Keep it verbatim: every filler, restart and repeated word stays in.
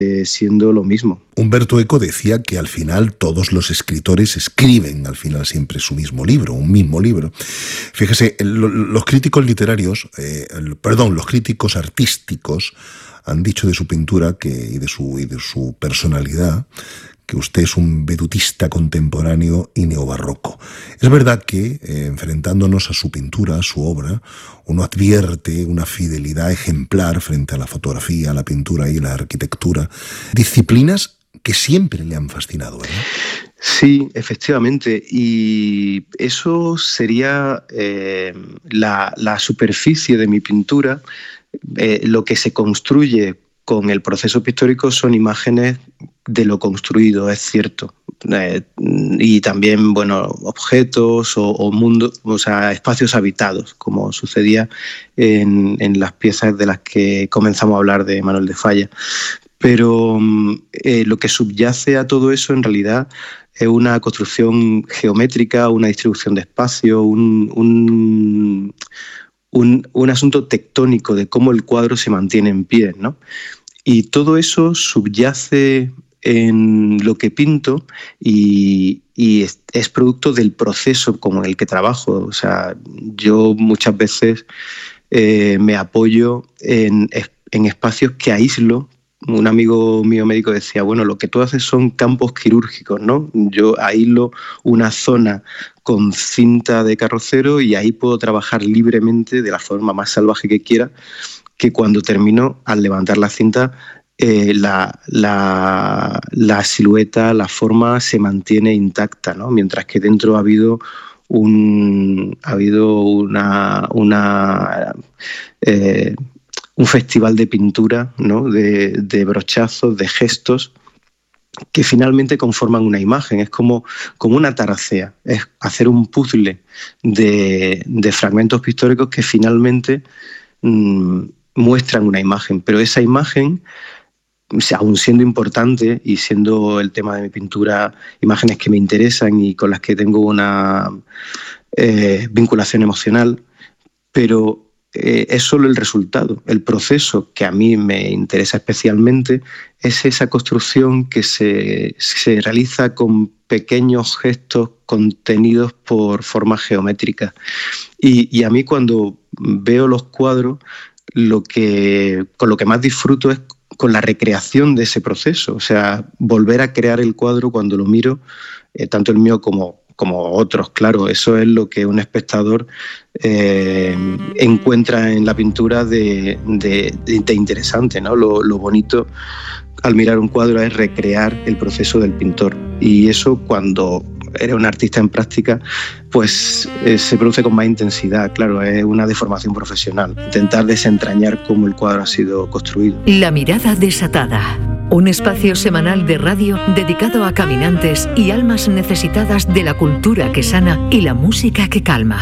eh, siendo lo mismo. Umberto Eco decía que al final todos los escritores escriben al final siempre su mismo libro, un mismo libro. Fíjese, los críticos literarios, eh, perdón, los críticos artísticos han dicho de su pintura que, y, de su, y de su personalidad que usted es un vedutista contemporáneo y neobarroco. Es verdad que, eh, enfrentándonos a su pintura, a su obra, uno advierte una fidelidad ejemplar frente a la fotografía, a la pintura y la arquitectura, disciplinas que siempre le han fascinado, ¿verdad? Sí, efectivamente, y eso sería eh, la, la superficie de mi pintura. Eh, lo que se construye con el proceso pictórico son imágenes de lo construido, es cierto. Eh, y también, bueno, objetos o, o mundos, o sea, espacios habitados, como sucedía en, en las piezas de las que comenzamos a hablar de Manuel de Falla. Pero eh, lo que subyace a todo eso en realidad es una construcción geométrica, una distribución de espacio, un, un, un, un asunto tectónico de cómo el cuadro se mantiene en pie, ¿no? Y todo eso subyace en lo que pinto y, y es, es producto del proceso como en el que trabajo. O sea, yo muchas veces eh, me apoyo en, en espacios que aíslo. Un amigo mío médico decía, bueno, lo que tú haces son campos quirúrgicos, ¿no? Yo aíslo una zona con cinta de carrocero y ahí puedo trabajar libremente de la forma más salvaje que quiera, que cuando termino, al levantar la cinta, eh, la, la, la silueta, la forma se mantiene intacta, ¿no? Mientras que dentro ha habido un, ha habido una... una eh, un festival de pintura, ¿no? de, de brochazos, de gestos, que finalmente conforman una imagen. Es como, como una taracea, es hacer un puzzle de, de fragmentos pictóricos que finalmente mmm, muestran una imagen, pero esa imagen, o sea, aún siendo importante y siendo el tema de mi pintura imágenes que me interesan y con las que tengo una eh, vinculación emocional, pero Eh, es solo el resultado. El proceso que a mí me interesa especialmente es esa construcción que se, se realiza con pequeños gestos contenidos por formas geométricas. Y, y a mí cuando veo los cuadros, lo que, con lo que más disfruto es con la recreación de ese proceso. O sea, volver a crear el cuadro cuando lo miro, eh, tanto el mío como como otros, claro, eso es lo que un espectador eh, encuentra en la pintura de, de, de interesante, ¿no? Lo, lo bonito al mirar un cuadro es recrear el proceso del pintor, y eso cuando eres un artista en práctica, pues eh, se produce con más intensidad, claro, es una deformación profesional, intentar desentrañar cómo el cuadro ha sido construido. La mirada desatada. Un espacio semanal de radio dedicado a caminantes y almas necesitadas de la cultura que sana y la música que calma.